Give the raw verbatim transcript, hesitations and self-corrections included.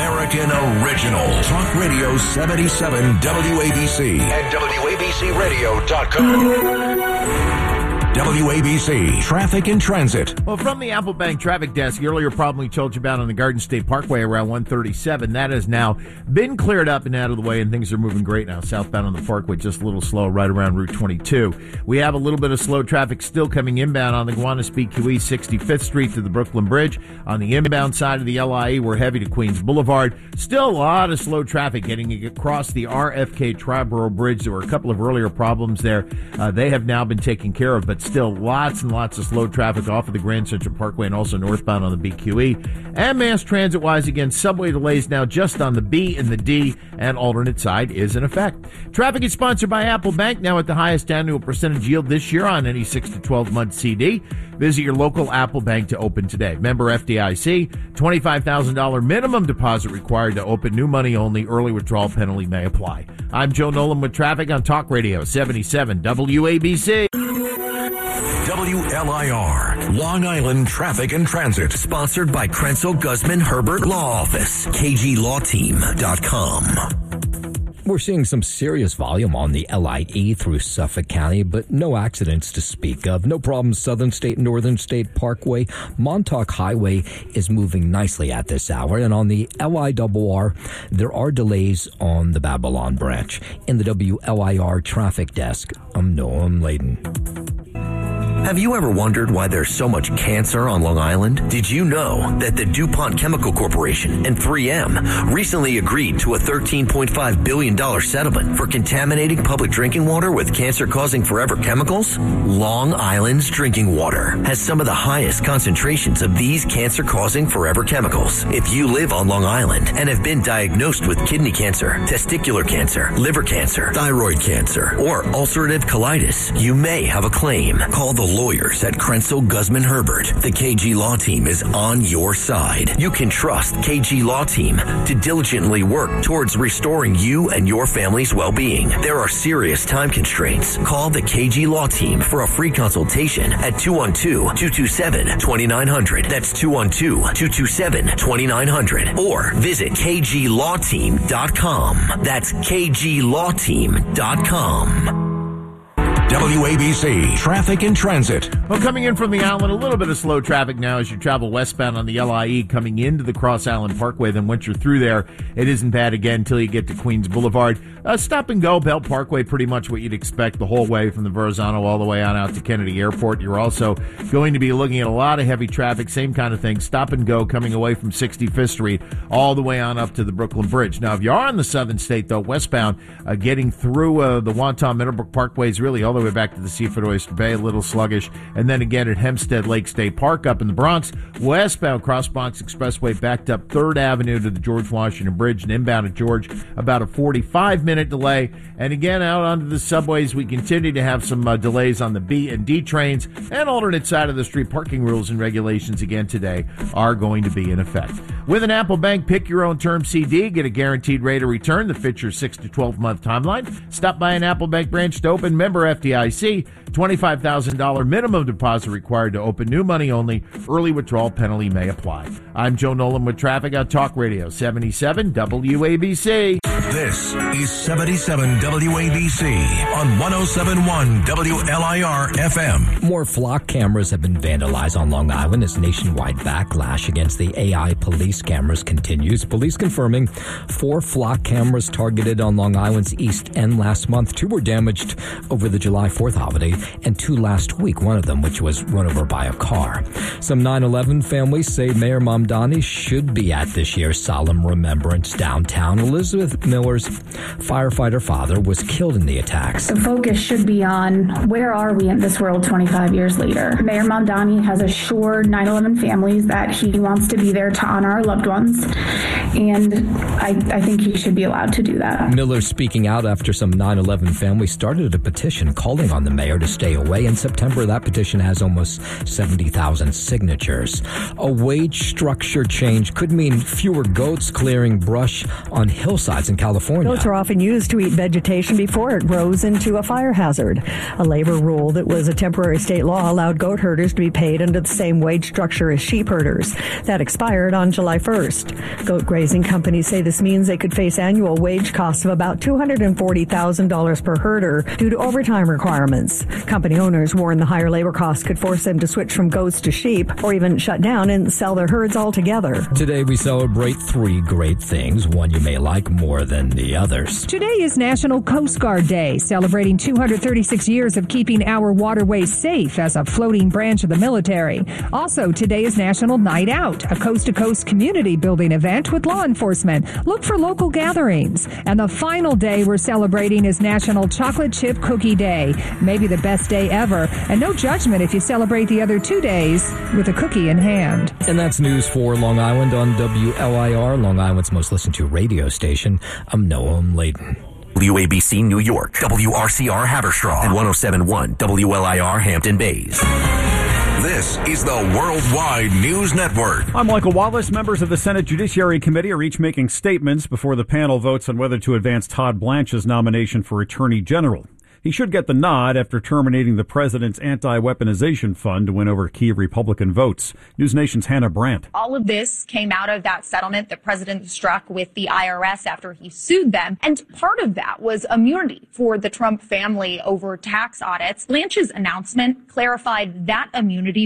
American original. Talk Radio seventy-seven W A B C and W A B C radio dot com. W A B C Traffic and Transit. Well, from the Apple Bank traffic desk, the earlier problem we told you about on the Garden State Parkway around one thirty-seven, that has now been cleared up and out of the way, and things are moving great now. Southbound on the Parkway, just a little slow right around Route twenty-two. We have a little bit of slow traffic still coming inbound on the Gowanus B Q E, sixty-fifth Street to the Brooklyn Bridge. On the inbound side of the L I E, we're heavy to Queens Boulevard. Still a lot of slow traffic getting across the R F K Triborough Bridge. There were a couple of earlier problems there. Uh, they have now been taken care of, but still lots and lots of slow traffic off of the Grand Central Parkway and also northbound on the B Q E. And mass transit-wise, again, subway delays now just on the B and the D, and alternate side is in effect. Traffic is sponsored by Apple Bank, now at the highest annual percentage yield this year on any six to twelve month C D. Visit your local Apple Bank to open today. Member F D I C, twenty-five thousand dollars minimum deposit required to open. New money only. Early withdrawal penalty may apply. I'm Joe Nolan with traffic on Talk Radio seventy-seven W A B C. W L I R, Long Island Traffic and Transit. Sponsored by Krenzel Guzman Herbert Law Office. K G law team dot com. We're seeing some serious volume on the L I E through Suffolk County, but no accidents to speak of. No problems Southern State, Northern State Parkway. Montauk Highway is moving nicely at this hour. And on the L I R R, there are delays on the Babylon branch. In the W L I R traffic desk, I'm Noam Layden. Have you ever wondered why there's so much cancer on Long Island? Did you know that the DuPont Chemical Corporation and three M recently agreed to a thirteen point five billion dollars settlement for contaminating public drinking water with cancer-causing forever chemicals? Long Island's drinking water has some of the highest concentrations of these cancer-causing forever chemicals. If you live on Long Island and have been diagnosed with kidney cancer, testicular cancer, liver cancer, thyroid cancer, or ulcerative colitis, you may have a claim. Call the lawyers at Krenzel Guzman Herbert. The K G Law Team is on your side. You can trust K G Law Team to diligently work towards restoring you and your family's well-being. There are serious time constraints. Call the K G Law Team for a free consultation at two one two, two two seven, two nine zero zero. That's two one two, two two seven, two nine zero zero. Or visit K G law team dot com. That's K G law team dot com. W A B C Traffic and Transit. Well, coming in from the island, a little bit of slow traffic now as you travel westbound on the L I E coming into the Cross Island Parkway. Then once you're through there, it isn't bad again until you get to Queens Boulevard. Uh, stop and go, Bell Parkway, pretty much what you'd expect the whole way from the Verrazano all the way on out to Kennedy Airport. You're also going to be looking at a lot of heavy traffic, same kind of thing, stop and go coming away from sixty-fifth Street all the way on up to the Brooklyn Bridge. Now, if you are on the Southern State, though, westbound, uh, getting through uh, the Wonton Middlebrook Parkways really all the way back to the Seaford Oyster Bay, a little sluggish. And then again at Hempstead Lake State Park up in the Bronx, westbound Cross Bronx Expressway backed up third Avenue to the George Washington Bridge, and inbound at George, about a forty-five minute delay. And again, out onto the subways, we continue to have some uh, delays on the B and D trains, and alternate side of the street parking rules and regulations again today are going to be in effect. With an Apple Bank Pick Your Own Term C D, get a guaranteed rate of return that fits your six to twelve month timeline. Stop by an Apple Bank branch to open. Member F D I C, twenty-five thousand dollars minimum deposit required to open. New money only. Early withdrawal penalty may apply. I'm Joe Nolan with traffic on Talk Radio seventy-seven W A B C. This is seventy-seven W A B C on one oh seven point one W L I R F M. More flock cameras have been vandalized on Long Island as nationwide backlash against the A I police cameras continues. Police confirming four flock cameras targeted on Long Island's East End last month. Two were damaged over the July fourth holiday, and two last week, one of them which was run over by a car. Some nine eleven families say Mayor Mamdani should be at this year's solemn remembrance downtown. Elizabeth Miller's firefighter father was killed in the attacks. The focus should be on where are we in this world twenty-five years later. Mayor Mamdani has assured nine eleven families that he wants to be there to honor our loved ones, and I, I think he should be allowed to do that. Miller speaking out after some nine eleven families started a petition calling on the mayor to stay away. In September, that petition has almost seventy thousand signatures. A wage structure change could mean fewer goats clearing brush on hillsides in California. Goats are often used to eat vegetation before it grows into a fire hazard. A labor rule that was a temporary state law allowed goat herders to be paid under the same wage structure as sheep herders. That expired on July first. Goat Grazing companies say this means they could face annual wage costs of about two hundred forty thousand dollars per herder due to overtime requirements. Company owners warn the higher labor costs could force them to switch from goats to sheep or even shut down and sell their herds altogether. Today we celebrate three great things, one you may like more than the others. Today is National Coast Guard Day, celebrating two hundred thirty-six years of keeping our waterways safe as a floating branch of the military. Also, today is National Night Out, a coast-to-coast community building event with law enforcement. Look for local gatherings. And the final day we're celebrating is National Chocolate Chip Cookie Day. Maybe the best day ever. And no judgment if you celebrate the other two days with a cookie in hand. And that's news for Long Island on W L I R, Long Island's most listened to radio station. I'm Noam Layden. W A B C New York, W R C R Haverstraw, and one oh seven point one W L I R Hampton Bays. This is the Worldwide News Network. I'm Michael Wallace. Members of the Senate Judiciary Committee are each making statements before the panel votes on whether to advance Todd Blanche's nomination for Attorney General. He should get the nod after terminating the president's anti-weaponization fund to win over key Republican votes. News Nation's Hannah Brandt. All of this came out of that settlement the president struck with the I R S after he sued them. And part of that was immunity for the Trump family over tax audits. Blanche's announcement clarified that immunity